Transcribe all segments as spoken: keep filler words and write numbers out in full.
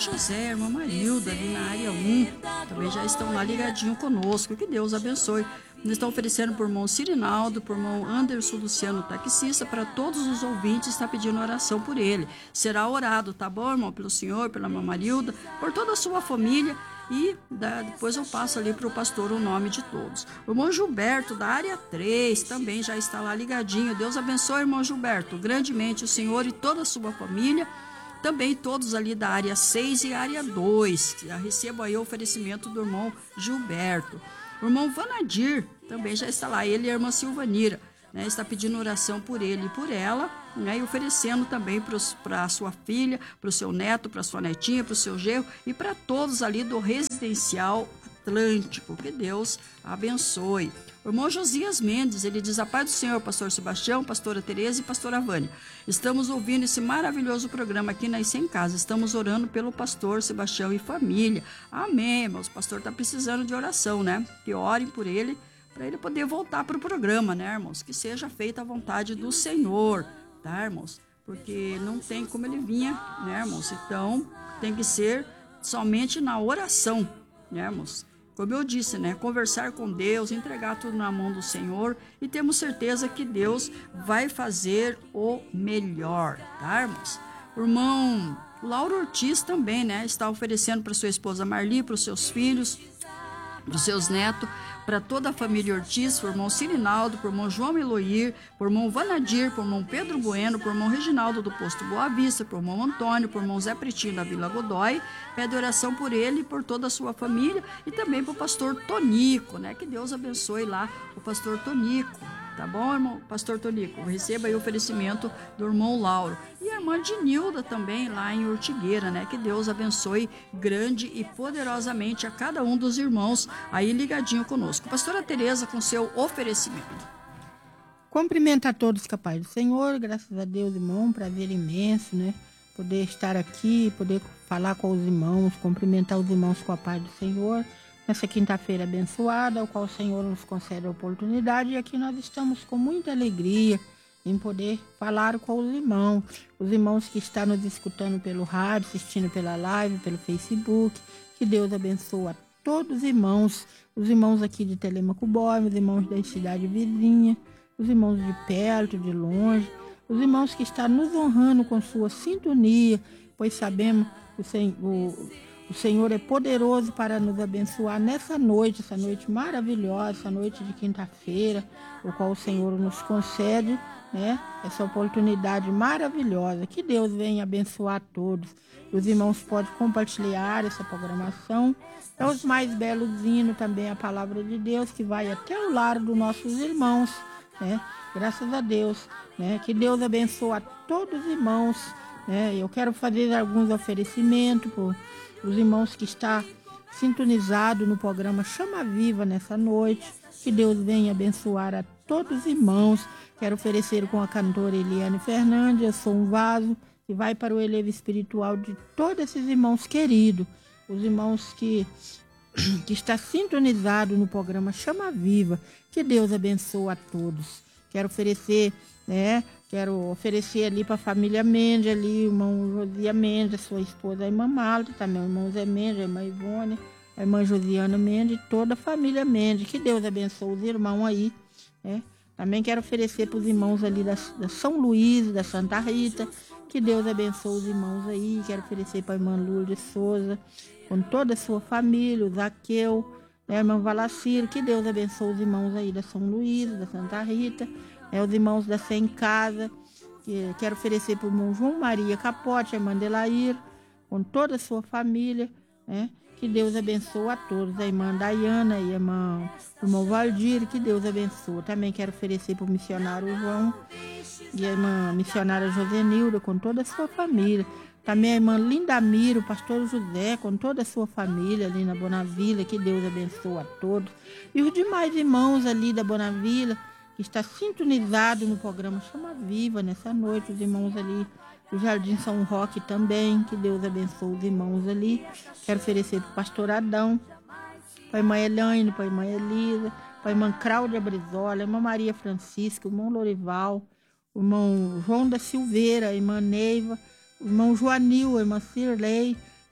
José, a irmã Marilda, ali na área um, também já estão lá ligadinho conosco. Que Deus abençoe. Nós estamos oferecendo por irmão Cirinaldo, por irmão Anderson Luciano, taxista, para todos os ouvintes, está pedindo oração por ele. Será orado, tá bom, irmão? Pelo senhor, pela irmã Marilda, por toda a sua família. E da, depois eu passo ali para o pastor o nome de todos. O irmão Gilberto, da área três, também já está lá ligadinho. Deus abençoe, irmão Gilberto, grandemente o senhor e toda a sua família. Também todos ali da área seis e área dois. Já recebo aí o oferecimento do irmão Gilberto. O irmão Vanadir também já está lá. Ele e a irmã Silvanira, né, está pedindo oração por ele e por ela, né, e oferecendo também para a sua filha, para o seu neto, para a sua netinha, para o seu genro e para todos ali do Residencial Atlântico. Que Deus abençoe. O irmão Josias Mendes, ele diz: a paz do Senhor, pastor Sebastião, pastora Tereza e pastora Vânia. Estamos ouvindo esse maravilhoso programa aqui na Isso em Casa. Estamos orando pelo pastor Sebastião e família. Amém, irmãos. O pastor está precisando de oração, né? Que orem por ele, para ele poder voltar para o programa, né, irmãos? Que seja feita a vontade do Senhor, tá, irmãos? Porque não tem como ele vinha, né, irmãos? Então, tem que ser somente na oração, né, irmãos? Como eu disse, né? Conversar com Deus, entregar tudo na mão do Senhor e temos certeza que Deus vai fazer o melhor, tá, irmãos? O irmão Lauro Ortiz também, né? Está oferecendo para sua esposa Marli, para os seus filhos, para os seus netos, para toda a família Ortiz, para o irmão Cirinaldo, para o irmão João Eloir, para o irmão Vanadir, para o irmão Pedro Bueno, para o irmão Reginaldo do Posto Boa Vista, para o irmão Antônio, para o irmão Zé Pretinho da Vila Godói. Pede oração por ele e por toda a sua família e também para o pastor Tonico, né? Que Deus abençoe lá o pastor Tonico. Tá bom, irmão? Pastor Tonico, receba aí o oferecimento do irmão Lauro. E a irmã Dinilda também, lá em Ortigueira, né? Que Deus abençoe grande e poderosamente a cada um dos irmãos aí ligadinho conosco. Pastora Tereza, com seu oferecimento. Cumprimento a todos com a paz do Senhor, graças a Deus, irmão, um prazer imenso, né? Poder estar aqui, poder falar com os irmãos, cumprimentar os irmãos com a paz do Senhor. Nessa quinta-feira abençoada, ao qual o Senhor nos concede a oportunidade, e aqui nós estamos com muita alegria em poder falar com os irmãos, os irmãos que estão nos escutando pelo rádio, assistindo pela live, pelo Facebook. Que Deus abençoe a todos os irmãos, os irmãos aqui de Telêmaco Borba, os irmãos da cidade vizinha, os irmãos de perto, de longe, os irmãos que estão nos honrando com sua sintonia, pois sabemos que o Senhor... O Senhor é poderoso para nos abençoar nessa noite, essa noite maravilhosa, essa noite de quinta-feira, o qual o Senhor nos concede, né, essa oportunidade maravilhosa. Que Deus venha abençoar a todos. Os irmãos podem compartilhar essa programação. É os mais belos hinos também, a palavra de Deus, que vai até o lar dos nossos irmãos, né? Graças a Deus, né? Que Deus abençoe a todos os irmãos, né? Eu quero fazer alguns oferecimentos por os irmãos que estão sintonizados no programa Chama Viva nessa noite. Que Deus venha abençoar a todos os irmãos. Quero oferecer com a cantora Eliane Fernandes, Eu Sou um Vaso, que vai para o elevo espiritual de todos esses irmãos queridos. Os irmãos que, que estão sintonizados no programa Chama Viva. Que Deus abençoe a todos. Quero oferecer, né? Quero oferecer ali para a família Mendes, ali, o irmão Josia Mendes, a sua esposa, a irmã Malta, também o irmão Zé Mendes, a irmã Ivone, a irmã Josiana Mendes, toda a família Mendes. Que Deus abençoe os irmãos aí, né? Também quero oferecer para os irmãos ali da, da São Luís, da Santa Rita. Que Deus abençoe os irmãos aí. Quero oferecer para a irmã Lourdes Souza, com toda a sua família, o Zaqueu, né, a irmã Valacir. Que Deus abençoe os irmãos aí da São Luís, da Santa Rita. É, os irmãos da Fé em Casa, que quero oferecer para o irmão João Maria Capote, a irmã Delair, com toda a sua família, né? Que Deus abençoe a todos, a irmã Dayana e a irmã, o irmão Valdir, que Deus abençoe. Também quero oferecer para o missionário João e a irmã missionária Josenilda, com toda a sua família. Também a irmã Lindamiro, o pastor José, com toda a sua família ali na Bonavila, que Deus abençoe a todos. E os demais irmãos ali da Bonavila, que está sintonizado no programa Chama Viva nessa noite, os irmãos ali do Jardim São Roque também, que Deus abençoe os irmãos ali. Quero oferecer para o pastor Adão, para a irmã Elaine, para a irmã Elisa, para a irmã Cláudia Brizola, a irmã Maria Francisca, o irmão Lorival, o irmão João da Silveira, a irmã Neiva, o irmão Joanil, a irmã Cirlei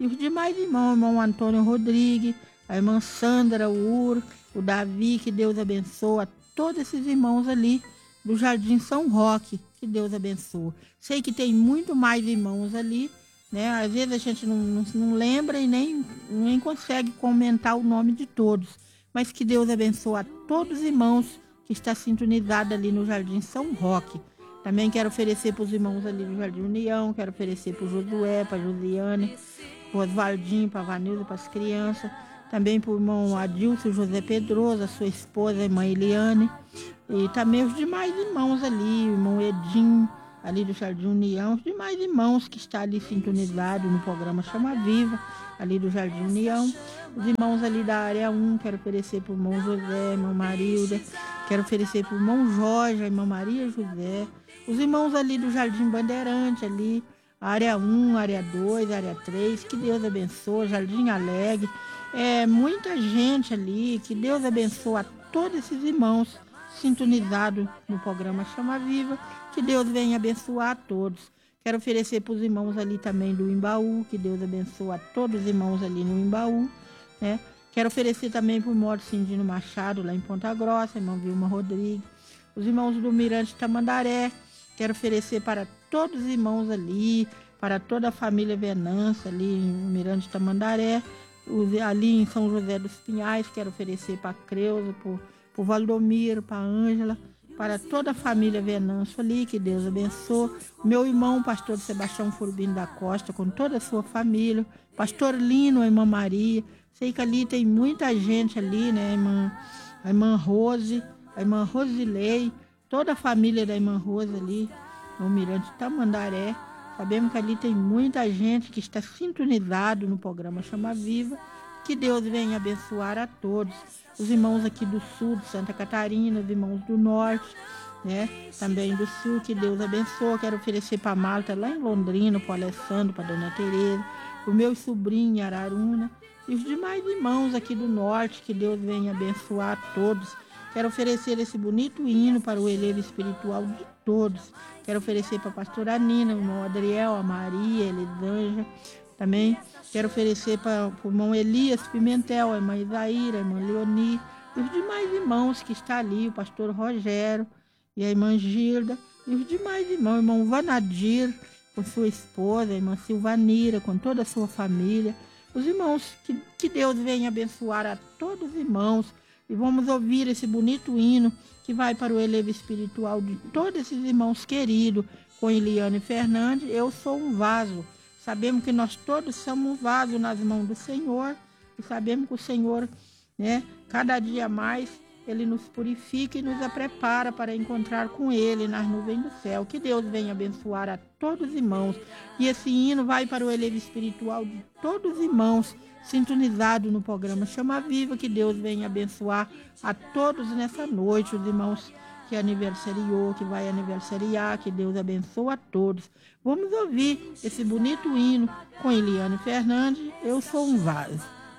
E os demais irmãos, irmão Antônio Rodrigues, a irmã Sandra, o Ur, o Davi, que Deus abençoe, a todos esses irmãos ali do Jardim São Roque, que Deus abençoe. Sei que tem muito mais irmãos ali, né? Às vezes a gente não, não, não lembra e nem, nem consegue comentar o nome de todos, mas que Deus abençoe a todos os irmãos que estão sintonizados ali no Jardim São Roque. Também quero oferecer para os irmãos ali do Jardim União, quero oferecer para o Josué, para a Josiane, para o Oswaldinho, para a Vanilda, para as crianças. Também para o irmão Adilson José Pedroso, a sua esposa, a irmã Eliane. E também os demais irmãos ali, o irmão Edinho, ali do Jardim União. Os demais irmãos que estão ali sintonizados no programa Chama Viva, ali do Jardim União. Os irmãos ali da área um, quero oferecer para o irmão José, irmã Marilda. Quero oferecer para o irmão Jorge, a irmã Maria José. Os irmãos ali do Jardim Bandeirante, ali, área um, área dois, área três. Que Deus abençoe, Jardim Alegre. É muita gente ali, que Deus abençoe a todos esses irmãos sintonizados no programa Chama Viva, que Deus venha abençoar a todos. Quero oferecer para os irmãos ali também do Imbaú, que Deus abençoe a todos os irmãos ali no Imbaú, né? Quero oferecer também para o irmão Cindino Machado, lá em Ponta Grossa, irmão Vilma Rodrigues, os irmãos do Mirante Tamandaré. Quero oferecer para todos os irmãos ali, para toda a família Venâncio ali no Mirante Tamandaré. Ali em São José dos Pinhais, quero oferecer para a Creuza, para o Valdomiro, para a Ângela, para toda a família Venâncio ali, que Deus abençoe. Meu irmão, pastor Sebastião Furbino da Costa, com toda a sua família, pastor Lino, a irmã Maria. Sei que ali tem muita gente ali, né? A irmã, a irmã Rose, a irmã Rosilei, toda a família da irmã Rose ali, no Mirante Tamandaré. Sabemos que ali tem muita gente que está sintonizado no programa Chama Viva. Que Deus venha abençoar a todos. Os irmãos aqui do sul, de Santa Catarina, os irmãos do norte, né? Também do sul, que Deus abençoe. Quero oferecer para a Marta lá em Londrina, para o Alessandro, para a Dona Tereza, para o meu sobrinho em Araruna. E os demais irmãos aqui do norte, que Deus venha abençoar a todos. Quero oferecer esse bonito hino para o elevo espiritual de todos. Quero oferecer para a pastora Nina, o irmão Adriel, a Maria, a Elisângela. Também quero oferecer para o irmão Elias Pimentel, a irmã Isaíra, a irmã Leoni. E os demais irmãos que estão ali, o pastor Rogério e a irmã Gilda. E os demais irmãos, o irmão Vanadir, com sua esposa, a irmã Silvanira, com toda a sua família. Os irmãos, que, que Deus venha abençoar a todos os irmãos. E vamos ouvir esse bonito hino que vai para o elevo espiritual de todos esses irmãos queridos, com Eliane Fernandes. Eu sou um vaso. Sabemos que nós todos somos um vaso nas mãos do Senhor. E sabemos que o Senhor, né, cada dia mais, Ele nos purifica e nos prepara para encontrar com Ele nas nuvens do céu. Que Deus venha abençoar a todos os irmãos. E esse hino vai para o elevo espiritual de todos os irmãos sintonizados no programa Chama Viva. Que Deus venha abençoar a todos nessa noite, os irmãos que aniversariou, que vai aniversariar. Que Deus abençoe a todos. Vamos ouvir esse bonito hino com Eliane Fernandes. Eu sou um vaso.